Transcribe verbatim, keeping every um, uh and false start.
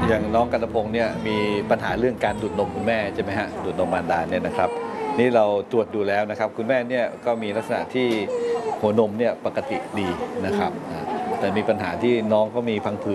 อย่างน้องกันตพงศ์เนี่ยมีปัญหาเรื่องการดูดนมคุณแม่ใช่ไหมฮะดูดนมมารดาเนี่ยนะครับนี่เราตรวจดูแล้วนะครับคุณแม่เนี่ยก็มีลักษณะที่หัวนมเนี่ยปกติดีนะครับแต่มีปัญหาที่น้องเขามีพังผืด